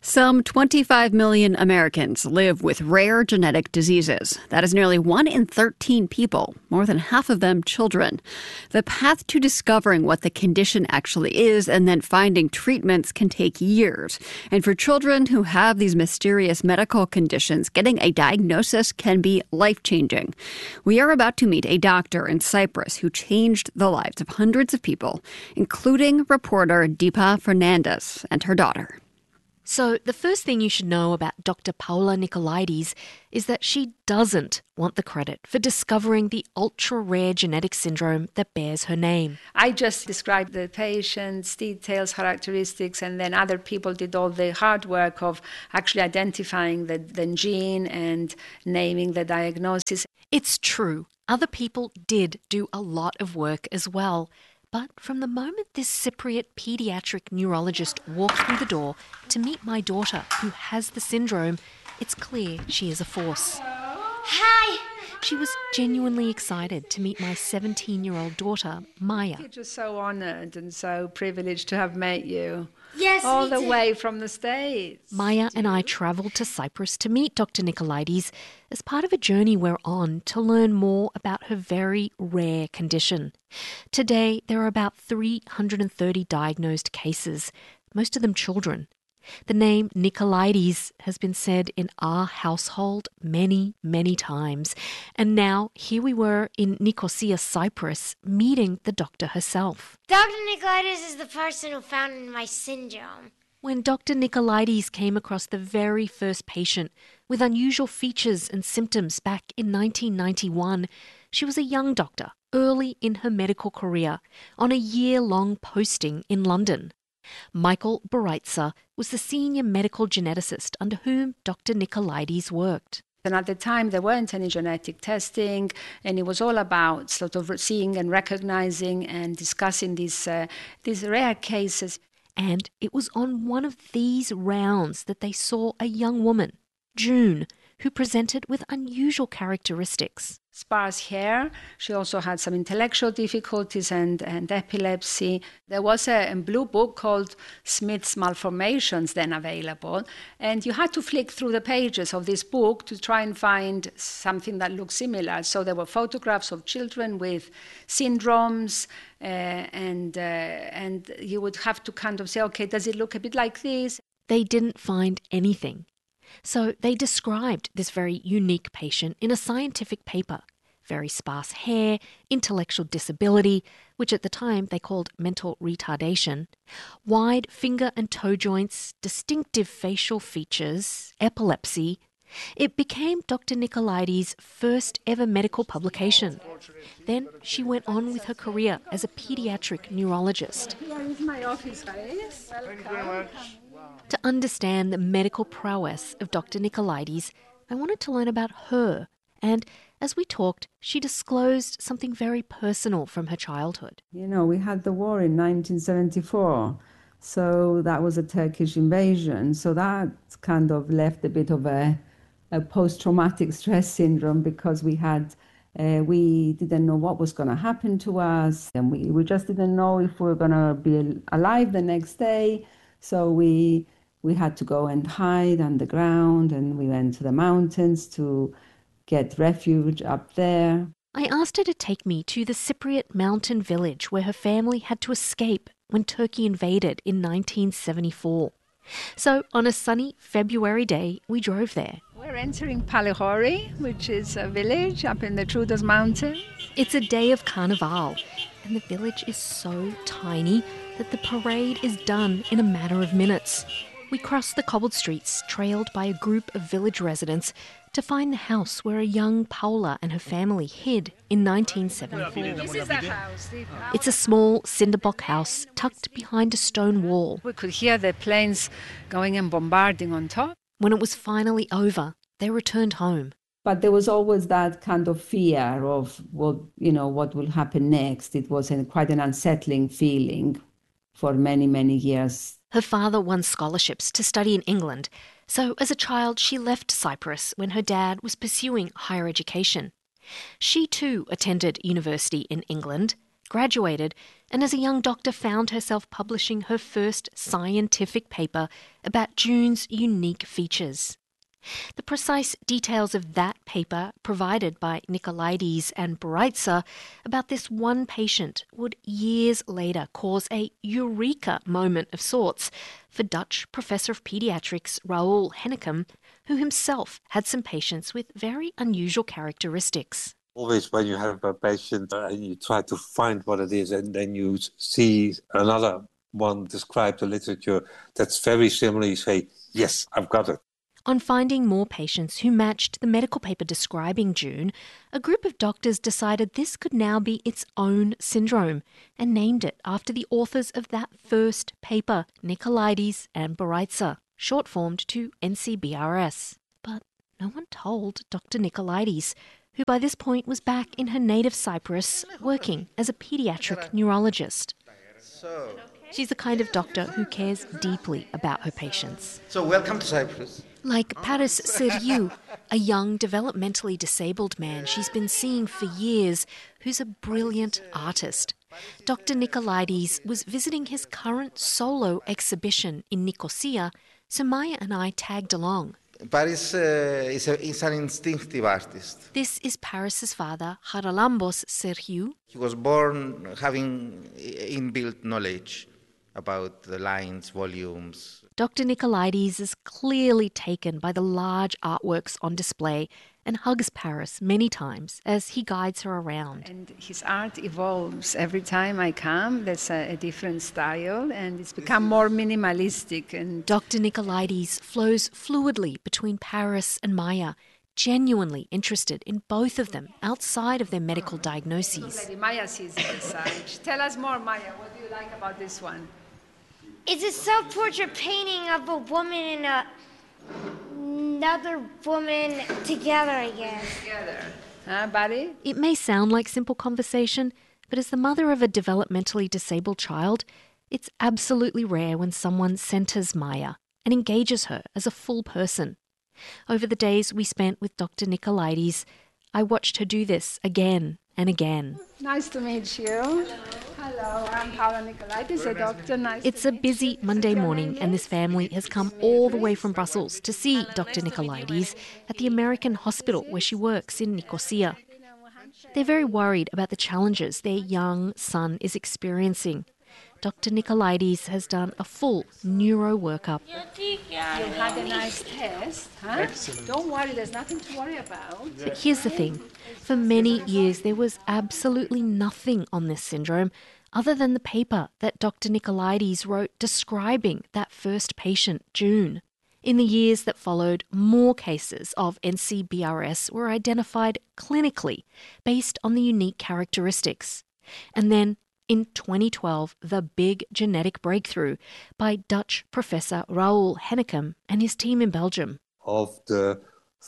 Some 25 million Americans live with rare genetic diseases. That is nearly 1 in 13 people, more than half of them children. The path to discovering what the condition actually is and then finding treatments can take years. And for children who have these mysterious medical conditions, getting a diagnosis can be life-changing. We are about to meet a doctor in Cyprus who changed the lives of hundreds of people, including reporter Deepa Fernandes and her daughter. So the first thing you should know about Dr. Paula Nicolaides is that she doesn't want the credit for discovering the ultra-rare genetic syndrome that bears her name. I just described the patient's details, characteristics, and then other people did all the hard work of actually identifying the gene and naming the diagnosis. It's true. Other people did do a lot of work as well. But from the moment this Cypriot paediatric neurologist walked through the door to meet my daughter who has the syndrome, it's clear she is a force. Hi! She was genuinely excited to meet my 17-year-old daughter, Maya. We're just so honoured and so privileged to have met you. Yes, all me the too. way from the States. Maya and I travelled to Cyprus to meet Dr. Nicolaides as part of a journey we're on to learn more about her very rare condition. Today, there are about 330 diagnosed cases, most of them children. The name Nicolaides has been said in our household many, many times. And now, here we were in Nicosia, Cyprus, meeting the doctor herself. Dr. Nicolaides is the person who found my syndrome. When Dr. Nicolaides came across the very first patient with unusual features and symptoms back in 1991, she was a young doctor, early in her medical career, on a year-long posting in London. Michael Boraitsa was the senior medical geneticist under whom Dr. Nicolaides worked. And at the time, there weren't any genetic testing, and it was all about sort of seeing and recognizing and discussing these rare cases. And it was on one of these rounds that they saw a young woman, June, who presented with unusual characteristics. Sparse hair. She also had some intellectual difficulties and epilepsy. There was a blue book called Smith's Malformations then available, and you had to flick through the pages of this book to try and find something that looked similar. So there were photographs of children with syndromes, and you would have to kind of say, okay, does it look a bit like this? They didn't find anything. So they described this very unique patient in a scientific paper. Very sparse hair, intellectual disability, which at the time they called mental retardation, wide finger and toe joints, distinctive facial features, epilepsy. It became Dr. Nicolaides' first ever medical publication. Then she went on with her career as a paediatric neurologist. Here is my office space. Welcome. Thank you very much. To understand the medical prowess of Dr. Nicolaides, I wanted to learn about her. And as we talked, she disclosed something very personal from her childhood. You know, we had the war in 1974, so that was a Turkish invasion. So that kind of left a bit of a post-traumatic stress syndrome because we didn't know what was going to happen to us, and we just didn't know if we were going to be alive the next day. So we had to go and hide underground, and we went to the mountains to get refuge up there. I asked her to take me to the Cypriot mountain village where her family had to escape when Turkey invaded in 1974. So on a sunny February day, we drove there. We're entering Palihori, which is a village up in the Troodos Mountains. It's a day of Carnival, and the village is so tiny that the parade is done in a matter of minutes. We cross the cobbled streets, trailed by a group of village residents, to find the house where a young Paula and her family hid in 1974. This is the house. It's a small cinderblock house tucked behind a stone wall. We could hear the planes going and bombarding on top. When it was finally over, they returned home. But there was always that kind of fear of what will happen next. It was quite an unsettling feeling for many, many years. Her father won scholarships to study in England, so as a child she left Cyprus when her dad was pursuing higher education. She too attended university in England, graduated, and as a young doctor found herself publishing her first scientific paper about June's unique features. The precise details of that paper provided by Nicolaides and Baritza about this one patient would years later cause a eureka moment of sorts for Dutch professor of paediatrics Raoul Hennekom, who himself had some patients with very unusual characteristics. Always when you have a patient and you try to find what it is and then you see another one describe the literature that's very similar, you say, yes, I've got it. On finding more patients who matched the medical paper describing June, a group of doctors decided this could now be its own syndrome and named it after the authors of that first paper, Nicolaides and Baritza, short-formed to NCBRS. But no one told Dr. Nicolaides, who by this point was back in her native Cyprus working as a paediatric neurologist. She's the kind of doctor who cares deeply about her patients. So welcome to Cyprus. Like Paris Siriou, a young developmentally disabled man she's been seeing for years who's a brilliant artist. Dr. Nicolaides was visiting his current solo exhibition in Nicosia, so Maya and I tagged along. Paris is an instinctive artist. This is Paris's father, Charalambos Siriou. He was born having inbuilt knowledge about the lines, volumes. Dr. Nicolaides is clearly taken by the large artworks on display and hugs Paris many times as he guides her around. And his art evolves. Every time I come, there's a different style, and it's become more minimalistic. And Dr. Nicolaides flows fluidly between Paris and Maya, genuinely interested in both of them outside of their medical diagnoses. Maya sees it inside. Tell us more, Maya. What do you like about this one? It's a self-portrait painting of a woman and another woman together, I guess. Together. Huh, buddy? It may sound like simple conversation, but as the mother of a developmentally disabled child, it's absolutely rare when someone centers Maya and engages her as a full person. Over the days we spent with Dr. Nicolaides, I watched her do this again and again. Nice to meet you. Hello, I'm Paula Nicolaides, a doctor. It's a busy Monday morning, and this family has come all the way from Brussels to see Dr. Nicolaides at the American hospital where she works in Nicosia. They're very worried about the challenges their young son is experiencing. Dr. Nicolaides has done a full neuro workup. You had a nice test, huh? Excellent. Don't worry, there's nothing to worry about. But here's the thing. For many years, there was absolutely nothing on this syndrome other than the paper that Dr. Nicolaides wrote describing that first patient, June. In the years that followed, more cases of NCBRS were identified clinically based on the unique characteristics. And then, in 2012, the big genetic breakthrough by Dutch professor Raoul Hennekom and his team in Belgium. Of the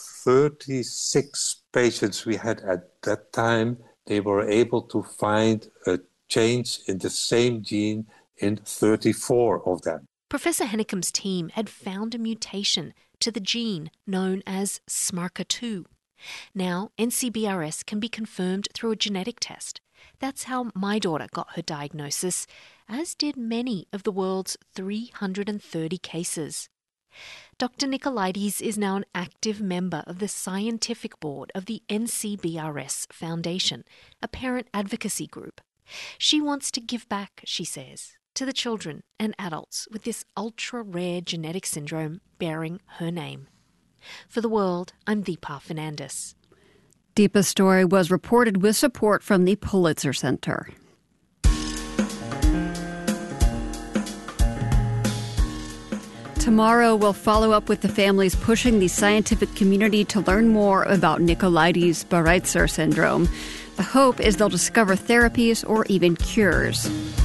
36 patients we had at that time, they were able to find a change in the same gene in 34 of them. Professor Hennekom's team had found a mutation to the gene known as SMARCA2. Now, NCBRS can be confirmed through a genetic test. That's how my daughter got her diagnosis, as did many of the world's 330 cases. Dr. Nicolaides is now an active member of the scientific board of the NCBRS Foundation, a parent advocacy group. She wants to give back, she says, to the children and adults with this ultra-rare genetic syndrome bearing her name. For The World, I'm Deepa Fernandes. Deepa's story was reported with support from the Pulitzer Center. Tomorrow, we'll follow up with the families pushing the scientific community to learn more about Nicolaides-Baraitser syndrome. The hope is they'll discover therapies or even cures.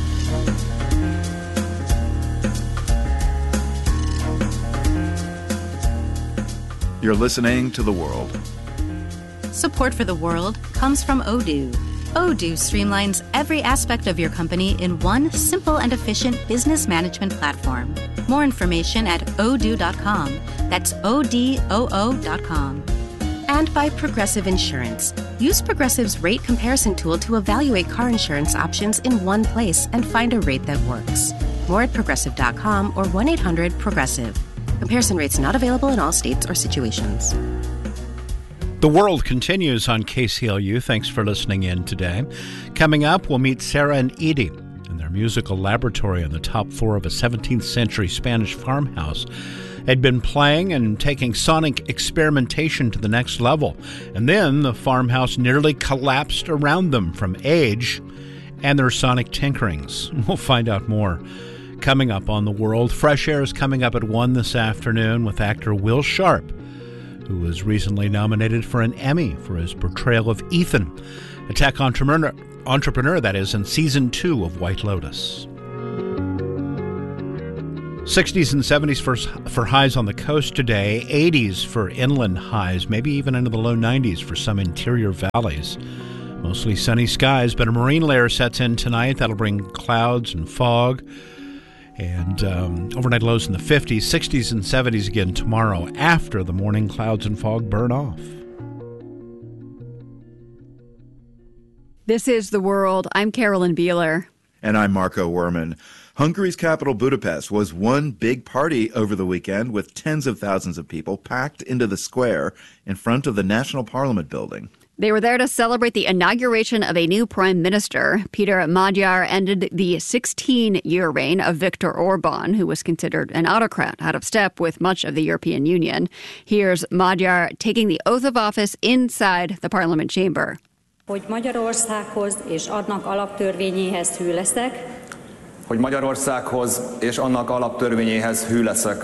You're listening to The World. Support for The World comes from Odoo. Odoo streamlines every aspect of your company in one simple and efficient business management platform. More information at odoo.com. That's ODOO.com. And by Progressive Insurance. Use Progressive's rate comparison tool to evaluate car insurance options in one place and find a rate that works. More at Progressive.com or 1-800-PROGRESSIVE. Comparison rates not available in all states or situations. The World continues on KCLU. Thanks for listening in today. Coming up, we'll meet Sarah and Edie in their musical laboratory on the top floor of a 17th century Spanish farmhouse. They'd been playing and taking sonic experimentation to the next level. And then the farmhouse nearly collapsed around them from age and their sonic tinkerings. We'll find out more coming up on The World. Fresh Air is coming up at 1 this afternoon with actor Will Sharp, who was recently nominated for an Emmy for his portrayal of Ethan, a tech entrepreneur that is, in Season 2 of White Lotus. 60s and 70s for highs on the coast today, 80s for inland highs, maybe even into the low 90s for some interior valleys. Mostly sunny skies, but a marine layer sets in tonight. That'll bring clouds and fog. And overnight lows in the 50s, 60s and 70s again tomorrow after the morning clouds and fog burn off. This is The World. I'm Carolyn Beeler. And I'm Marco Werman. Hungary's capital, Budapest, was one big party over the weekend with tens of thousands of people packed into the square in front of the National Parliament building. They were there to celebrate the inauguration of a new prime minister. Peter Magyar ended the 16-year reign of Viktor Orban, who was considered an autocrat, out of step with much of the European Union. Here's Magyar taking the oath of office inside the parliament chamber. Hogy Magyarországhoz és annak alaptörvényéhez hű leszek. Hogy Magyarországhoz és annak alaptörvényéhez hű leszek.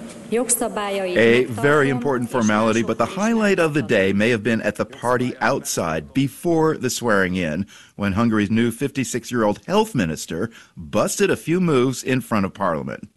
A very important formality, but the highlight of the day may have been at the party outside before the swearing in, when Hungary's new 56-year-old health minister busted a few moves in front of Parliament.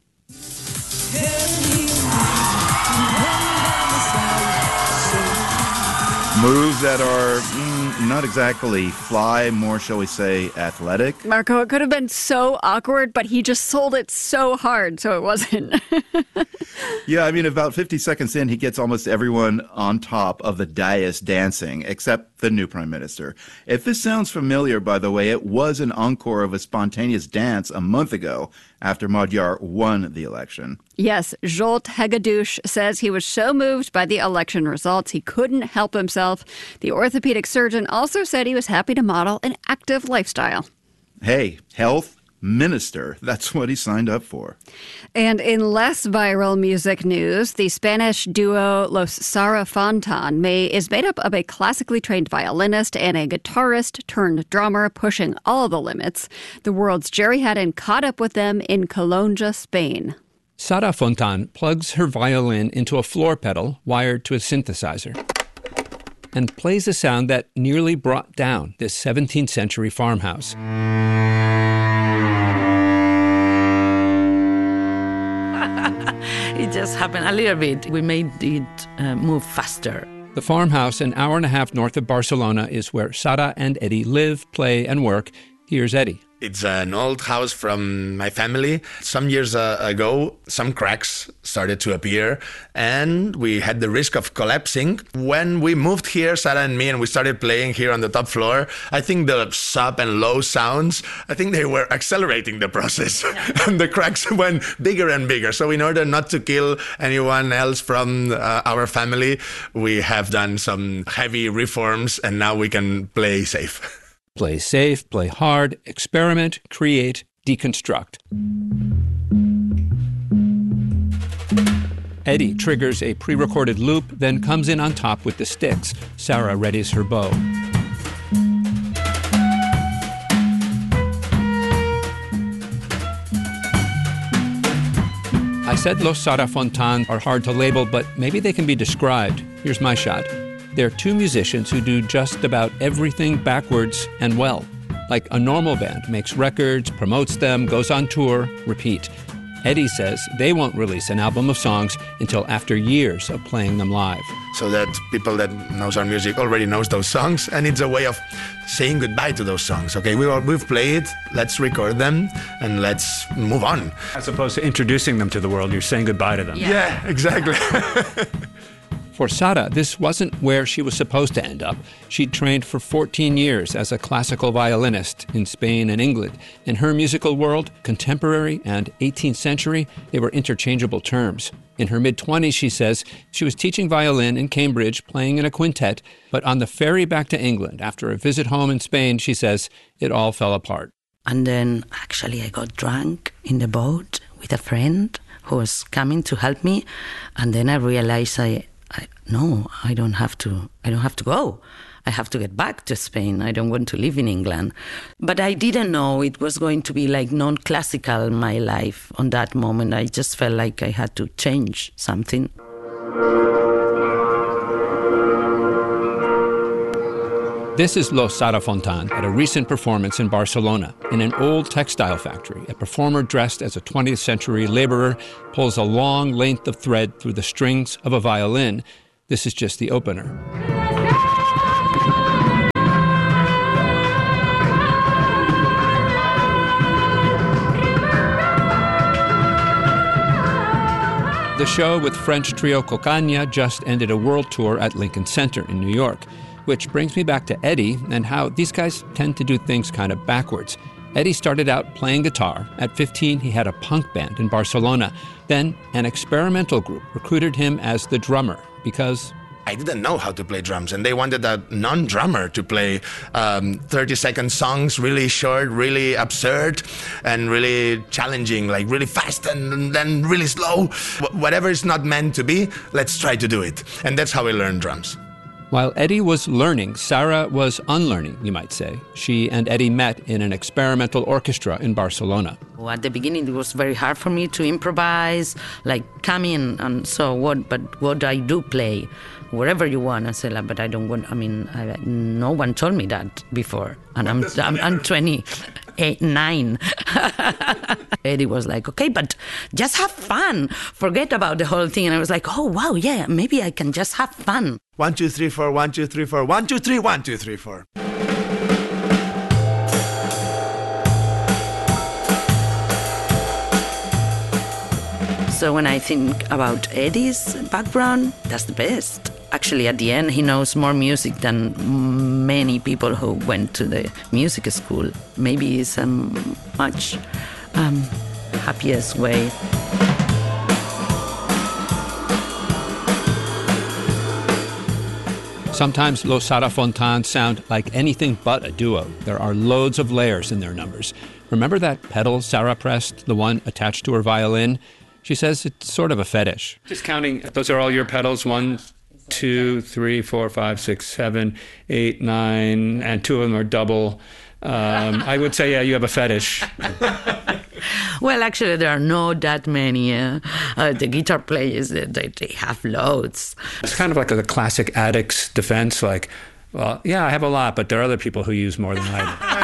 Moves that are not exactly fly, more, shall we say, athletic. Marco, it could have been so awkward, but he just sold it so hard, so it wasn't. Yeah, I mean, about 50 seconds in, he gets almost everyone on top of the dais dancing, except the new prime minister. If this sounds familiar, by the way, it was an encore of a spontaneous dance a month ago after Magyar won the election. Yes, Zsolt Hegedűs says he was so moved by the election results he couldn't help himself. The orthopedic surgeon also said he was happy to model an active lifestyle. Hey, health minister, that's what he signed up for. And in less viral music news, the Spanish duo Los Sara Fontan is made up of a classically trained violinist and a guitarist turned drummer, pushing all the limits. The World's Jerry Haddon caught up with them in Calonja, Spain. Sara Fontan plugs her violin into a floor pedal wired to a synthesizer and plays a sound that nearly brought down this 17th century farmhouse. It just happened a little bit. We made it move faster. The farmhouse, an hour and a half north of Barcelona, is where Sara and Eddie live, play, and work. Here's Eddie. It's an old house from my family. Some years ago, some cracks started to appear, and we had the risk of collapsing. When we moved here, Sara and me, and we started playing here on the top floor, I think the sub and low sounds, I think they were accelerating the process. And the cracks went bigger and bigger. So in order not to kill anyone else from our family, we have done some heavy reforms, and now we can play safe. Play safe, play hard, experiment, create, deconstruct. Eddie triggers a pre-recorded loop, then comes in on top with the sticks. Sara readies her bow. I said Los Sara Fontan are hard to label, but maybe they can be described. Here's my shot. They're two musicians who do just about everything backwards and well. Like a normal band makes records, promotes them, goes on tour, repeat. Eddie says they won't release an album of songs until after years of playing them live. So that people that knows our music already knows those songs, and it's a way of saying goodbye to those songs. Okay, we've played, let's record them, and let's move on. As opposed to introducing them to the world, you're saying goodbye to them. Yeah exactly. For Sara, this wasn't where she was supposed to end up. She'd trained for 14 years as a classical violinist in Spain and England. In her musical world, contemporary and 18th century, they were interchangeable terms. In her mid-20s, she says, she was teaching violin in Cambridge, playing in a quintet, but on the ferry back to England, after a visit home in Spain, she says, it all fell apart. And then actually I got drunk in the boat with a friend who was coming to help me, and then I realized I don't have to go. I have to get back to Spain. I don't want to live in England. But I didn't know it was going to be like non-classical, my life on that moment. I just felt like I had to change something. This is Lo Sara Fontan at a recent performance in Barcelona. In an old textile factory, a performer dressed as a 20th century laborer pulls a long length of thread through the strings of a violin. This is just the opener. The show with French trio Cocaña just ended a world tour at Lincoln Center in New York, which brings me back to Eddie and how these guys tend to do things kind of backwards. Eddie started out playing guitar. At 15, he had a punk band in Barcelona. Then an experimental group recruited him as the drummer because I didn't know how to play drums, and they wanted a non-drummer to play 30-second songs, really short, really absurd, and really challenging, like really fast and then really slow. Whatever is not meant to be, let's try to do it. And that's how I learned drums. While Eddie was learning, Sara was unlearning, you might say. She and Eddie met in an experimental orchestra in Barcelona. At the beginning, it was very hard for me to improvise, like come in and so what I do play, wherever you want. I said, but I don't want, no one told me that before. And I'm 28, 9. Eddie was like, okay, but just have fun. Forget about the whole thing. And I was like, oh, wow, yeah, maybe I can just have fun. 1, 2, 3, 4, 1, 2, 3, 4, 1, 2, 3, 1, 2, 3, 4. So when I think about Eddie's background, that's the best. Actually, at the end, he knows more music than many people who went to the music school. Maybe it's a much happiest way. Sometimes Lo Sara Fontan sound like anything but a duo. There are loads of layers in their numbers. Remember that pedal Sara pressed, the one attached to her violin? She says it's sort of a fetish. Just counting, those are all your pedals, 1, 2, 3, 4, 5, 6, 7, 8, 9, and 2 of them are double. I would say, yeah, you have a fetish. Well, actually, there are not that many. The guitar players, they have loads. It's kind of like a classic addict's defense, like, well, yeah, I have a lot, but there are other people who use more than I do.